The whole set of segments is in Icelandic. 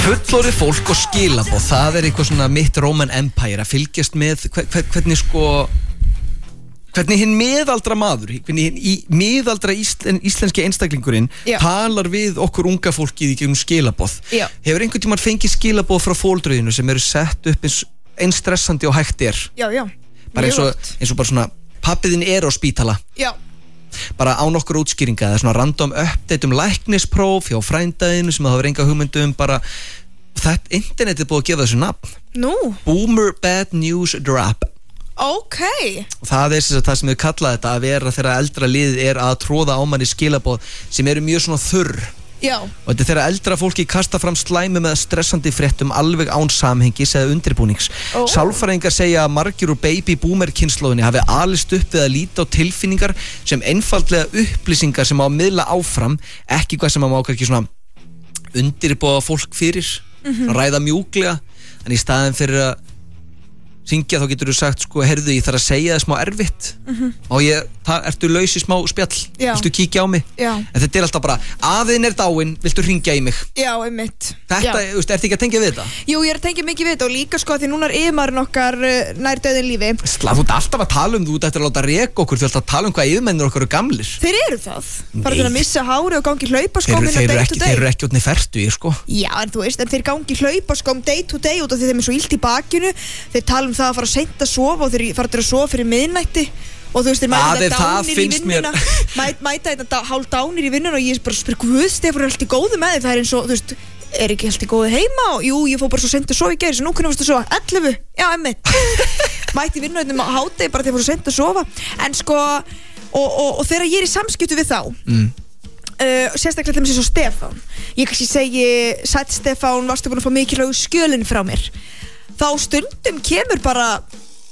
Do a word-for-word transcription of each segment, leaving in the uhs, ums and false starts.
Fullorðið fólk og skilaboð, það er eitthvað svona mitt Roman Empire að fylgjast með hver, hvernig sko hvernig hinn miðaldra maður hvernig hinn í, miðaldra íslen, íslenski einstaklingurinn Já. talar við okkur unga fólkið í gegnum skilaboð. Já. Hefur einhvern tímann fengið skilaboð frá fóldröðinu sem eru sett upp eins, eins stressandi og hægt er? Já, já. Bara eins og, eins og bara svona pappiðinn er á spítala. Já. Bara á nokkur útskýringa eða svona random update um læknispróf hjá frændaðinu sem það hefur enga hugmyndum bara þetta internetið er búið að gefa þessu nafn. Nú. Boomer Bad News Drop. Ok. Og það er það sem við kalla þetta að vera þegar eldra liðið er að tróða á manni skilaboð sem eru mjög svona þurr. Já. Og þetta er þegar eldra fólki kasta fram slæmi með stressandi fréttum alveg án samhengis eða undirbúnings. Oh. Sálfræðingar segja að margir úr baby boomer kynslóðinni hafi alist upp við að líta á tilfinningar sem einfaldlega upplýsingar sem á að miðla áfram, ekki hvað sem að má ekki svona undirbúa fólk fyrir, Mhm. ræða mjúklega, en í staðin fyrir að syngja þá getur þú sagt sko, heyrðu ég þarf að segja það smá erfitt Mhm. og ég, það, ertu laus í smá spjall, Já. viltu kíkja á mig? Já. En þetta er alltaf bara, aðeinn er dáinn, viltu hringja í mig? Já, einmitt. Þetta, Já. þú veist, ertu ekki að tengja við þetta? Jú, ég er að tengja mikið við þetta og líka sko því núna er yfirmaðurinn okkar uh, nær döðin lífi. Slá, þú ert alltaf að tala um, þú ert eftir að láta reka okkur, þú ert að tala um hvað yfirmennir okkur eru gamlir. Þeir eru það. Bara Nei. til að missa hári og gangi hlaupaskóm Þeir, inn á þeir, eru day ekki, to day. þeir eru ekki átni fertu, ég sko. Já, en þú veist, en þeir gangi hlaupaskóm day to day út af því þeim er svo illt í bakinu. Þeir tala um það að fara seint að sofa og þeir fara til að sofa fyrir miðnætti. Og þú veist, þeir mæta Það er- þetta það dánir í finnst mér- vinnuna Mæ, Mæta þetta hálf dánir í vinnuna og ég bara spyr, Guð, Stefán er allt í góðu með þig. Það er eins og, þú veist, er ekki allt í góðu heima og jú, ég fór bara svo sent að sofa í gær, svo nú hvernig varstu að sofa? ellefu, já, emmitt Mætti í vinnuna á hádegi bara þegar ég fór svo sent að sofa. En sko, og, og, og þegar ég er í samskiptu við þá mm. Uh, sérstaklega til mér svo Stefán ég kannski segi, sætt Stefán varstu búin að fá mikilvægu skjölin frá mér þá stundum kemur bara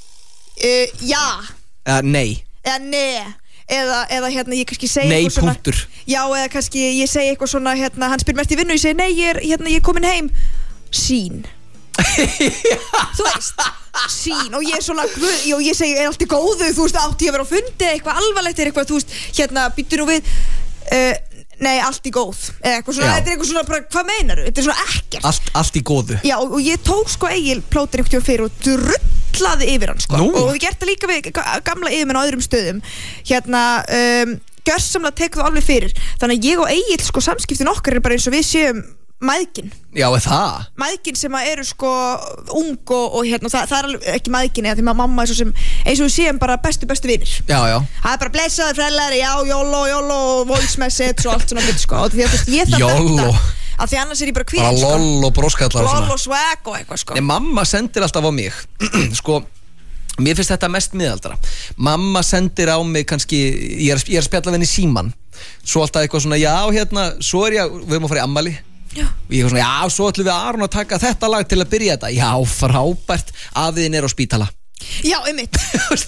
uh, já uh, Nei, eða ne eða, eða hérna ég kannski segi nei, eitthvað svona punktur. já eða kannski ég segi eitthvað svona hérna, hann spyr mér eftir vinnu og ég segi nei ég er, hérna, ég er komin heim sín þú veist sín og ég er svona guð, og ég segi er allt í góðu þú veist átti ég að vera á fundi eitthvað alvarlegt er eitthvað þú veist hérna býttu nú við uh, nei allt í góð eða eitthvað svona Já. þetta er eitthvað svona bara hvað meinar þetta er svona ekkert Allt, allt í góðu. já og, og ég tók sko Egil plóter einhvern tíma fyrir og drullaði yfir hann sko Nú. og við gert það líka við ga- gamla yfirmenn á öðrum stöðum hérna um, gjörsamlega tek þú alveg fyrir þannig að ég og Egil sko samskiptin okkar er bara eins og við séum mæðgin Já, er það? mæðgin sem að eru sko ung og, og hérna það, það er alveg ekki mæðgin eða því að mamma er svo sem eins og við séum bara bestu bestu vinir Já, já. það er bara blessaður frælari, já, jóló, jóló voice message og allt svona bit sko og því að þú veist ég þarf Jóló. þetta að því annars er ég bara Bara kvíð sko loll og bróskallar og lol svona. og swag og eitthvað sko Nei, mamma sendir alltaf á mig sko, mér finnst þetta mest miðaldra. Mamma sendir á mig kannski, ég er, ég er að spjalla við henni í síman svo alltaf eitthvað svona, já, hérna svo er ég, við erum að fara í ammali Já. og ég er svona, já, svo ætlum við Aron að taka þetta lag til að byrja þetta, já, frábært afiðin er á spítala já, einmitt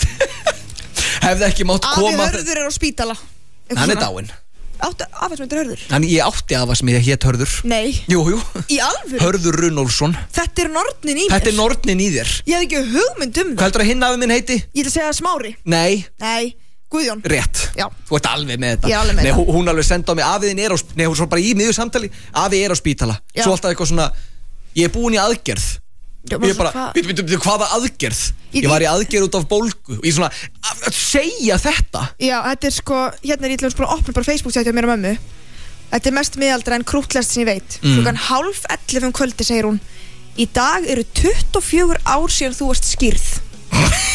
hefði ekki mátt afi koma Hörður er á spítala Eitthvað hann er svona. dáinn, Áttu, afi sem heitir Hörður hann, ég átti afa sem ég hétt Hörður nei, jú, jú, í alvöru Hörður Runólfsson þetta er nornin í mér þetta er nornin í þér. ég hef ekki hugmynd um Hvað það heldur að hinn afi minn heiti? ég ætla að segja Smári Nei, nei, Guðjón rétt. Já. Þú ert alveg með þetta. Ég er alveg með Nei, þetta. hún, hún alveg senda á mig, afiðin er á sp- Nei, hún svo bara í miðju samtali, afi er á spítala. Já. Svo alltaf eitthvað svona, ég er búin í aðgerð. Já, Ég er bara, hvað- veitu, veitu, veitu, hvaða aðgerð? Ég- Ég var í aðgerð út af bólgu. Og ég svona, að, að segja þetta. já, þetta er sko hérna er ég ætla að opna bara Facebook-sæti á mér og mömmu þetta er mest miðaldra en krúttlest sem ég veit Mm. klukkan hálf ellefu um kvöldi segir hún í dag eru tuttugu og fjögur ár síðan þú varst skýrð